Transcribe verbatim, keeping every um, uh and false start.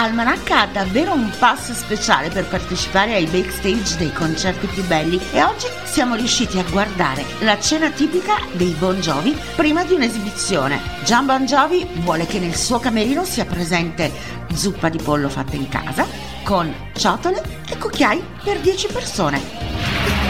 Almanacca ha davvero un pass speciale per partecipare ai backstage dei concerti più belli e oggi siamo riusciti a guardare la cena tipica dei Bon Jovi prima di un'esibizione. Jon Bon Jovi vuole che nel suo camerino sia presente zuppa di pollo fatta in casa con ciotole e cucchiai per dieci persone.